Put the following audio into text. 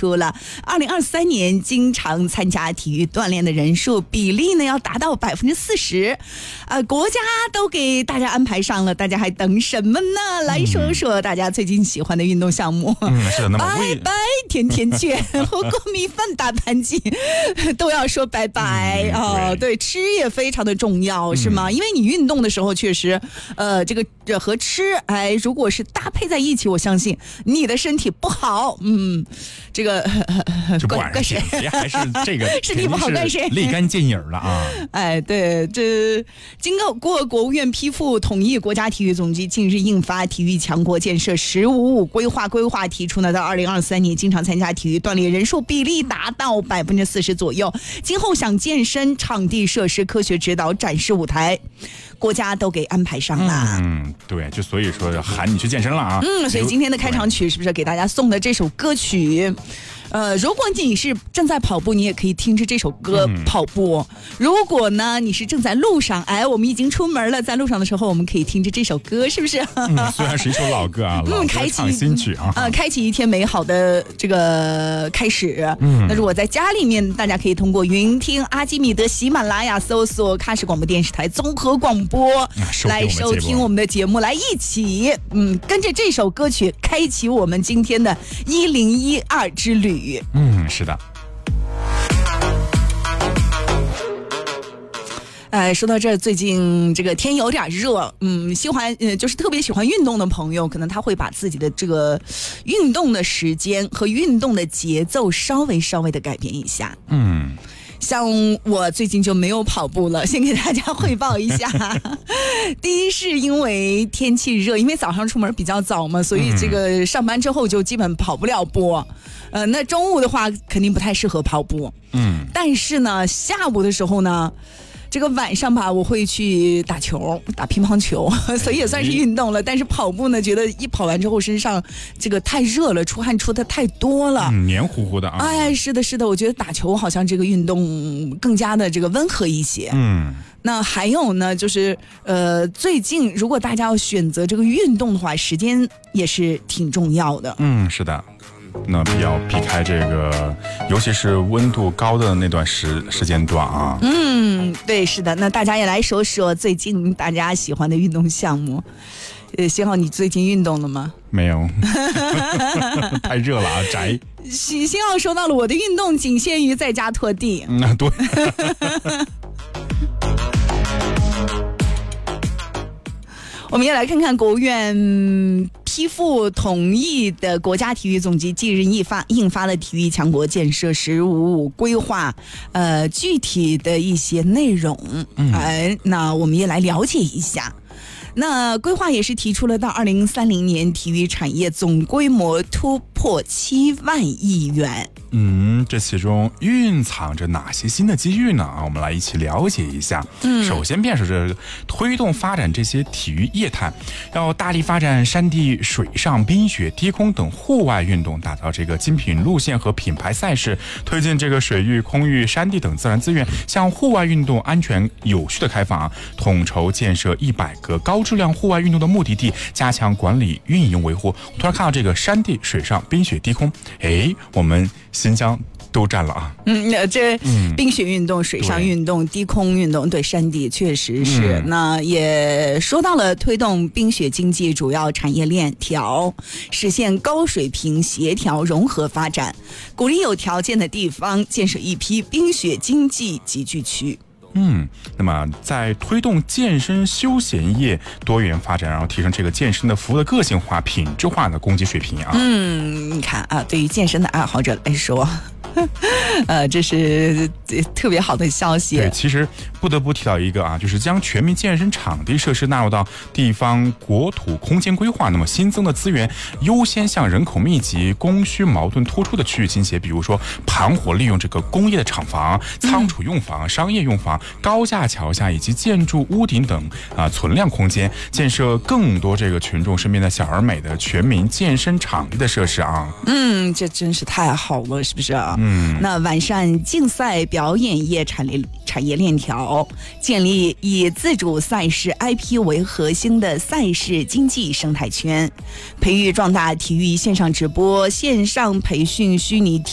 出了2023年经常参加体育锻炼的人数比例呢要达到40%，国家都给大家安排上了，大家还等什么呢？来说说大家最近喜欢的运动项目。 是的，那么拜拜甜甜圈、火锅米饭、大盘鸡都要说拜拜对，吃也非常的重要，是吗？因为你运动的时候确实，这个和吃，如果是搭配在一起，我相信你的身体不好，这个就不管是谁，还是这个身体不好怪谁？ 立竿见影了啊！ 对，这经过国务院批复统一国家体育总局近日印发体育强国建设“15+5”规划提出呢，到2023年经常参加体育锻炼人数比例达到40%左右。今后想健身场地设施、科学指导、展示舞台，国家都给安排上了。 对，就所以说喊你去健身了啊。 所以今天的开场曲是不是给大家送的这首歌曲？如果你是正在跑步，你也可以听着这首歌跑步。如果呢你是正在路上，我们已经出门了，在路上的时候我们可以听着这首歌，是不是？ 虽然是一首老歌啊，老歌唱新曲啊， 开启一天美好的这个开始。那如果在家里面，大家可以通过云听、阿基米德、喜马拉雅搜索喀什广播电视台综合广播来收听我们的节目，来一起跟着这首歌曲开启我们今天的1012之旅。 是的。 说到这儿，最近这个天有点热，就是特别喜欢运动的朋友，可能他会把自己的这个运动的时间和运动的节奏稍微的改变一下。像我最近就没有跑步了，先给大家汇报一下。第一是因为天气热，因为早上出门比较早嘛，所以这个上班之后就基本跑不了步。那中午的话肯定不太适合跑步。但是呢，下午的时候呢，这个晚上吧，我会去打球，打乒乓球，所以也算是运动了。但是跑步呢，觉得一跑完之后身上这个太热了，出汗出的太多了， 黏糊糊的啊。 是的，我觉得打球好像这个运动更加的这个温和一些。那还有呢，就是最近如果大家要选择这个运动的话，时间也是挺重要的。 是的。那比较避开这个，尤其是温度高的那段时间段啊。 对，是的。那大家也来说说最近大家喜欢的运动项目。幸好你最近运动了吗？ 没有，太热了啊，宅。 幸好说到了我的运动仅限于在家拖地。 对。 我们也来看看国务院批复统一的国家体育总局近日印发了体育强国建设“15+5”规划，具体的一些内容。那我们也来了解一下。那规划也是提出了到2030年体育产业总规模突破7万亿元。 这其中蕴藏着哪些新的机遇呢？我们来一起了解一下。首先便是这推动发展这些体育业态，要大力发展山地、水上、冰雪、低空等户外运动，打造这个精品路线和品牌赛事，推进这个水域、空域、山地等自然资源向户外运动安全有序的开放，统筹建设100个高质量户外运动的目的地，加强管理、运营、维护。我突然看到这个山地、水上、冰雪、低空，我们新疆都占了啊。 这冰雪运动、水上运动、低空运动，对，山地确实是。那也说到了推动冰雪经济主要产业链条，实现高水平协调融合发展，鼓励有条件的地方建设一批冰雪经济集聚区。 那么在推动健身休闲业多元发展，然后提升这个健身的服务的个性化、品质化的供给水平啊。 你看啊，对于健身的爱好者来说，这是特别好的消息。 对，其实不得不提到一个啊，就是将全民健身场地设施纳入到地方国土空间规划，那么新增的资源优先向人口密集、供需矛盾突出的区域倾斜，比如说盘活利用这个工业的厂房、仓储用房、商业用房、高架桥下以及建筑屋顶等存量空间，建设更多这个群众身边的小而美的全民健身场地的设施啊。 这真是太好了，是不是啊？那完善竞赛表演业产业链条，建立以自主赛事 IP 为核心的赛事经济生态圈，培育壮大体育线上直播、线上培训、虚拟